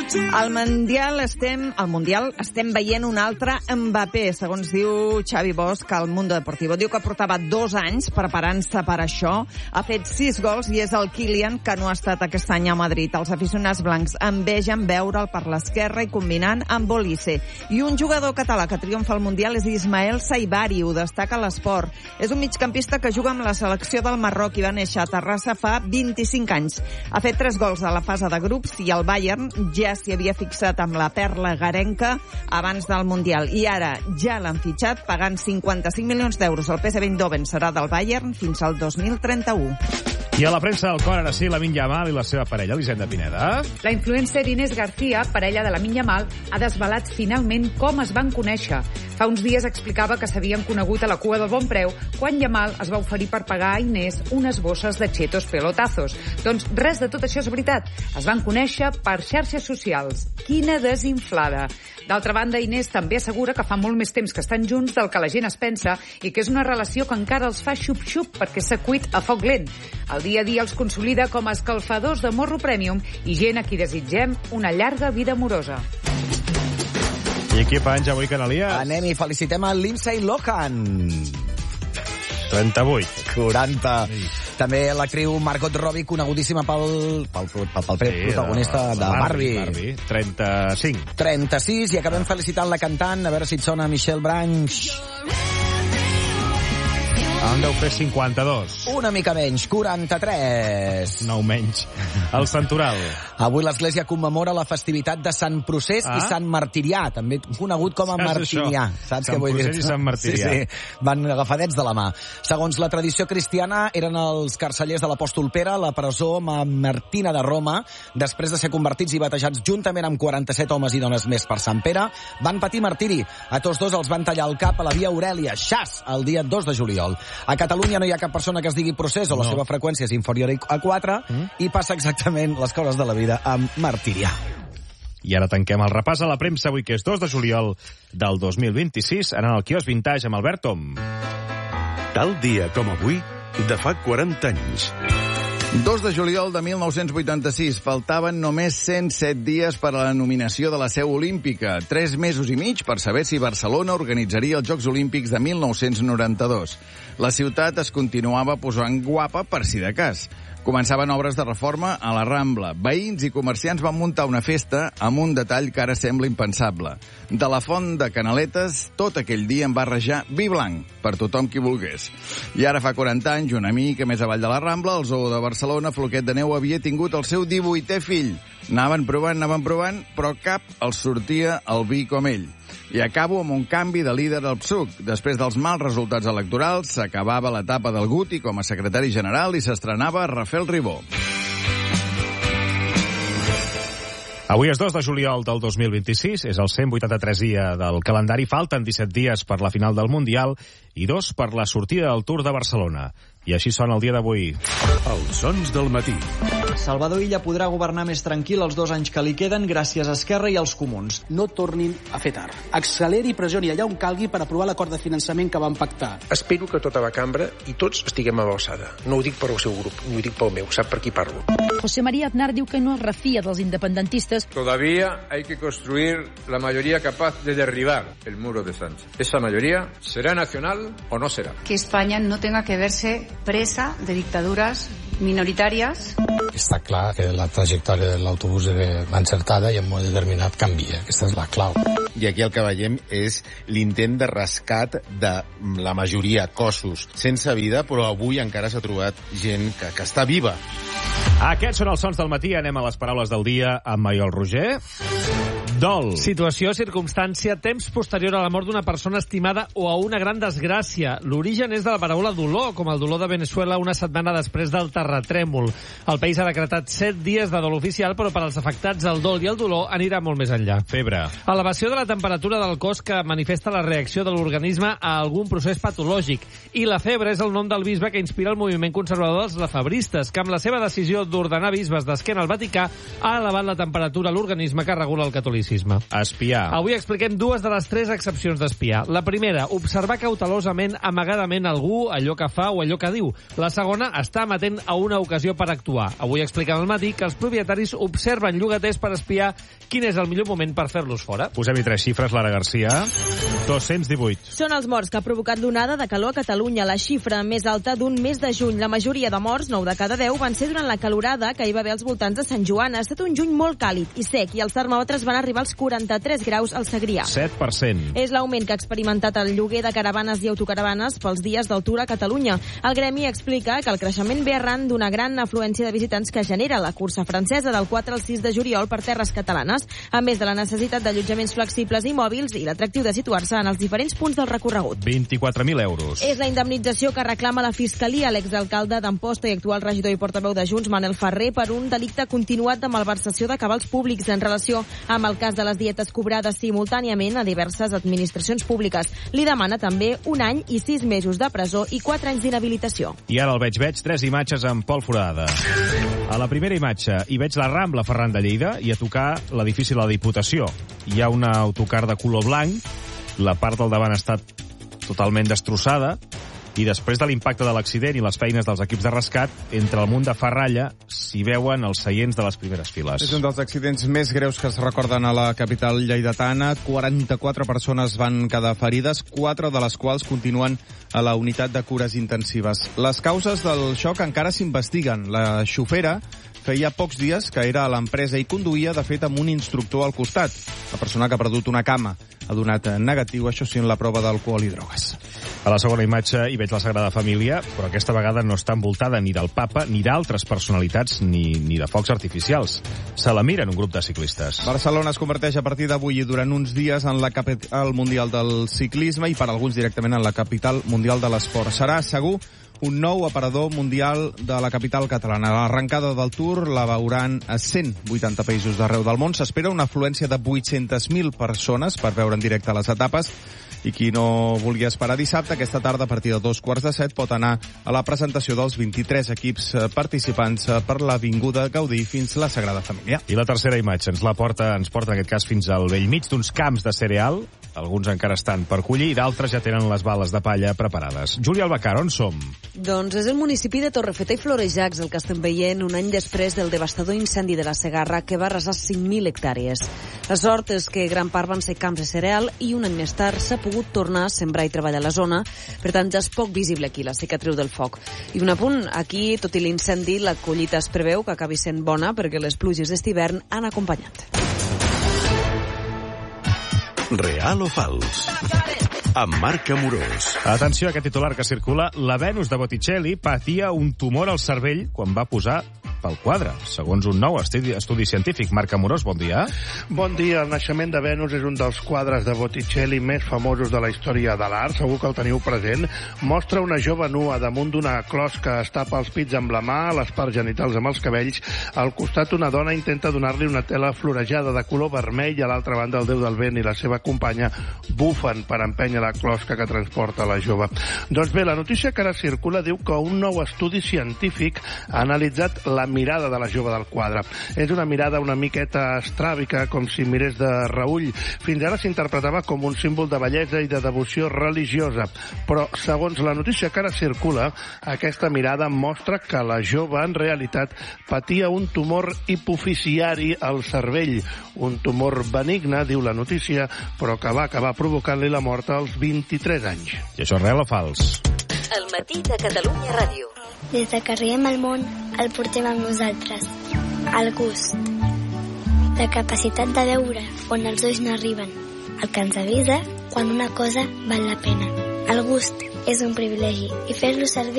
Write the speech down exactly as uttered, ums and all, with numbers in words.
Al Mundial estem, al Mundial estem veient un altre Mbappé, segons diu Xavi Bosch al Mundo Deportivo. Diu que portava dos anys preparant-se per això, ha fet sis gols i és el Kylian que no ha estat aquest any a Madrid. Els aficionats blancs envegen veure'l per l'esquerra i combinant amb Olise. I un jugador català que triomfa al Mundial és Ismael Saibari, ho destaca l'Esport. És un migcampista que juga amb la selecció del Marroc i va néixer a Terrassa fa vint-i-cinc anys. Ha fet tres gols a la fase de grups i el Bayern ja s'hi havia fixat amb la perla garenca abans del Mundial. I ara ja l'han fitxat pagant cinquanta-cinc milions d'euros. El P S V Eindhoven serà del Bayern fins al dos mil trenta-u. I a la premsa del cor, ara sí, Lamine Yamal i la seva parella, Elisenda Pineda. La influencer Inés García, parella de Lamine Yamal, ha desvelat finalment com es van conèixer. Fa uns dies explicava que s'havien conegut a la cua del Bon Preu quan Yamal es va oferir per pagar a Inés unes bosses de chetos pelotazos. Doncs res de tot això és veritat. Es van conèixer per xarxes socials. Quina desinflada. D'altra banda, Inés també assegura que fa molt més temps que estan junts del que la gent es pensa i que és una relació que encara els fa xup-xup perquè s'ha cuit a foc lent. El dia a dia els consolida com a escalfadors de morro premium i gent a qui desitgem una llarga vida amorosa. I aquí penja avui, Canalia? Anem i felicitem a Lindsay Lohan. trenta-vuit. quaranta. Sí. També l'actriu Margot Robbie, conegudíssima pel, pel, pel, pel sí, protagonista de, de Barbie. Barbie. trenta-cinc. trenta-sis, i acabem felicitant la cantant, a veure si et sona Michelle Branch. En deu fer cinquanta-dos. Una mica menys, quaranta-tres. Nou menys. El Santoral. Avui l'Església commemora la festivitat de Sant Procés ah? i Sant Martirià, també conegut com a Saps Martirià. Això? Saps Sant què vull dir? Procés i Sant Martirià. Sí, sí, van agafadets de la mà. Segons la tradició cristiana, eren els carcellers de l'apòstol Pere a la presó Martina de Roma. Després de ser convertits i batejats juntament amb quaranta-set homes i dones més per Sant Pere, van patir martiri. A tots dos els van tallar el cap a la via Aurèlia, Xas, el dia dos de juliol. A Catalunya no hi ha cap persona que es digui Procés o la no. seva freqüència és inferior a quatre mm? i passa exactament les coses de la vida amb Martirià. I ara tanquem el repàs a la premsa avui, que és dos de juliol del dos mil vint-i-sis, anant al quiosc Vintage amb Albert Tom. Tal dia com avui, de fa quaranta anys. dos de juliol de mil nou-cents vuitanta-sis. Faltaven només cent set dies per a la nominació de la seu olímpica. Tres mesos i mig per saber si Barcelona organitzaria els Jocs Olímpics de mil nou-cents noranta-dos. La ciutat es continuava posant guapa per si de cas. Començaven obres de reforma a la Rambla. Veïns i comerciants van muntar una festa amb un detall que ara sembla impensable. De la font de Canaletes, tot aquell dia en va rajar vi blanc per tothom qui volgués. I ara fa quaranta anys, una mica més avall de la Rambla, el zoo de Barcelona, Floquet de Neu, havia tingut el seu divuitè fill. Anaven provant, anaven provant, però cap els sortia el vi com ell. I acabo amb un canvi de líder al P S U C. Després dels mals resultats electorals, s'acabava l'etapa del Guti com a secretari general i s'estrenava Rafael Ribó. Avui és dos de juliol del dos mil vint-i-sis, és el cent vuitanta-tres dia del calendari, falten disset dies per la final del Mundial i dos per la sortida del Tour de Barcelona. I així sona el dia d'avui. Els sons del matí. Salvador Illa podrà governar més tranquil els dos anys que li queden gràcies a Esquerra i als Comuns. No tornin a fer tard. Acceleri i pressioni allà on calgui per aprovar l'acord de finançament que van pactar. Espero que tota la cambra i tots estiguem a l'alçada. No ho dic per al seu grup, ni ho dic pel meu, sap per qui parlo. José María Aznar diu que no es refia dels independentistes. Todavía hay que construir la mayoría capaz de derribar el muro de Sánchez. Esa mayoría será nacional o no será. Que España no tenga que verse presa de dictaduras minoritàries. Està clar que la trajectòria de l'autobús era encertada i en un moment determinat canvia. Aquesta és la clau. I aquí el que veiem és l'intent de rescat de la majoria cossos sense vida, però avui encara s'ha trobat gent que, que està viva. Aquests són els sons del matí. Anem a les paraules del dia amb Maiol Roger. Dol. Situació, circumstància, temps posterior a la mort d'una persona estimada o a una gran desgràcia. L'origen és de la paraula dolor, com el dolor de Venezuela una setmana després del terratrèmol. El país ha decretat set dies de dol oficial, però per als afectats el dol i el dolor anirà molt més enllà. Febre. Elevació de la temperatura del cos que manifesta la reacció de l'organisme a algun procés patològic. I la febre és el nom del bisbe que inspira el moviment conservador dels lafebristes, que amb la seva decisió d'ordenar bisbes d'esquena al Vaticà ha elevat la temperatura a l'organisme que regula el catolicisme. escepticisme. Espiar. Avui expliquem dues de les tres excepcions d'espiar. La primera, observar cautelosament, amagadament algú, allò que fa o allò que diu. La segona, estar amatent a una ocasió per actuar. Avui expliquem al matí que els propietaris observen llogaters per espiar quin és el millor moment per fer-los fora. Posem-hi tres xifres, Lara Garcia. dos-cents divuit. Són els morts que ha provocat l'onada de calor a Catalunya, la xifra més alta d'un mes de juny. La majoria de morts, nou de cada deu, van ser durant la calorada que hi va haver als voltants de Sant Joan. Ha estat un juny molt càlid i sec i els termòmetres van arribar als quaranta-tres graus al Segrià. set per cent. És l'augment que ha experimentat el lloguer de caravanes i autocaravanes pels dies del Tour a Catalunya. El gremi explica que el creixement ve arran d'una gran afluència de visitants que genera la cursa francesa del quatre al sis de juliol per terres catalanes, a més de la necessitat d'allotjaments flexibles i mòbils i l'atractiu de situar-se en els diferents punts del recorregut. vint-i-quatre mil euros. És la indemnització que reclama la Fiscalia a l'exalcalde d'Amposta i actual regidor i portaveu de Junts, Manel Ferrer, per un delicte continuat de malversació de cabals públics en relació amb el cas de les dietes cobrades simultàniament a diverses administracions públiques. Li demana també un any i sis mesos de presó i quatre anys d'inhabilitació. I ara el veig veig tres imatges amb Pol Forada. A la primera imatge hi veig la Rambla Ferran de Lleida i a tocar l'edifici de la Diputació. Hi ha una autocar de color blanc, la part del davant ha estat totalment destrossada i després de l'impacte de l'accident i les feines dels equips de rescat, entre el munt de ferralla s'hi veuen els seients de les primeres files. És un dels accidents més greus que es recorden a la capital lleidatana. quaranta-quatre persones van quedar ferides, quatre de les quals continuen a la unitat de cures intensives. Les causes del xoc encara s'investiguen. La xofera feia pocs dies que era a l'empresa i conduïa, de fet, amb un instructor al costat. La persona que ha perdut una cama ha donat negatiu, això sí, en la prova d'alcohol i drogues. A la segona imatge hi veig la Sagrada Família, però aquesta vegada no està envoltada ni del papa, ni d'altres personalitats, ni, ni de focs artificials. Se la miren un grup de ciclistes. Barcelona es converteix a partir d'avui i durant uns dies en la capital mundial del ciclisme i per alguns directament en la capital mundial de l'esport. Serà, segur, un nou aparador mundial de la capital catalana. L'arrencada del Tour la veuran a cent vuitanta països d'arreu del món. S'espera una afluència de vuit-centes mil persones per veure en directe les etapes. I qui no vulgui esperar dissabte, aquesta tarda, a partir de dos quarts de set, pot anar a la presentació dels vint-i-tres equips participants per l'Avinguda Gaudí fins a la Sagrada Família. I la tercera imatge ens la porta, ens porta en aquest cas fins al bell mig d'uns camps de cereal. Alguns encara estan per collir i d'altres ja tenen les bales de palla preparades. Júlia Albacar, on som? Doncs és el municipi de Torrefeta i Florejacs el que estem veient un any després del devastador incendi de la Segarra que va arrasar cinc mil hectàrees. La sort és que gran part van ser camps de cereal i un any més tard s'ha pogut tornar a sembrar i treballar a la zona, per tant ja és poc visible aquí la cicatriu del foc. I un apunt, aquí, tot i l'incendi, la collita es preveu que acabi sent bona perquè les pluges d'estivern han acompanyat. Real o fals? Amb Marc Amorós. Atenció a aquest titular que circula. La Venus de Botticelli patia un tumor al cervell quan va posar pel quadre, segons un nou estudi, estudi científic. Marc Amorós, bon dia. Bon dia. El naixement de Venus és un dels quadres de Botticelli més famosos de la història de l'art, segur que el teniu present. Mostra una jove nua damunt d'una closca, es tapa els pits amb la mà, les parts genitals amb els cabells. Al costat una dona intenta donar-li una tela florejada de color vermell, a l'altra banda el déu del vent i la seva companya bufen per empènyer la closca que transporta la jove. Doncs bé, la notícia que ara circula diu que un nou estudi científic ha analitzat la mirada de la jove del quadre. És una mirada una miqueta estràbica, com si mirés de reull. Fins ara s'interpretava com un símbol de bellesa i de devoció religiosa. Però, segons la notícia que ara circula, aquesta mirada mostra que la jove, en realitat, patia un tumor hipoficiari al cervell. Un tumor benigne, diu la notícia, però que va acabar provocant-li la mort als vint-i-tres anys. I això és real o fals? El matí de Catalunya Ràdio. Des que arribem al món, el portem amb nosaltres. El gust. La capacitat de veure on els ulls no arriben. El que ens avisa quan una cosa val la pena. El gust és un privilegi i fer-lo servir